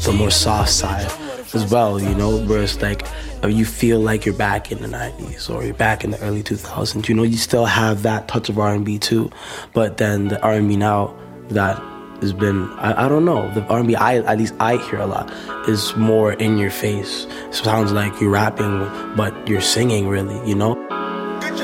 the more soft side as well, you know, where it's like you feel like you're back in the 90s or you're back in the early 2000s. You know, you still have that touch of R&B too, but then the R&B now that has been, I don't know, the R&B at least I hear a lot is more in your face. It sounds like you're rapping, but you're singing really, you know?